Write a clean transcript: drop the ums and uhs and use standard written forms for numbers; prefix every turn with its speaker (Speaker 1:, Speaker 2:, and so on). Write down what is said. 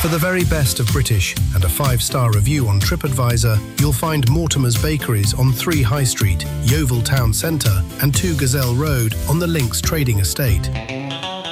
Speaker 1: For the very best of British and a 5-star review on TripAdvisor, you'll find Mortimer's Bakeries on 3 High Street, Yeovil Town Centre and 2 Gazelle Road on the Links Trading Estate.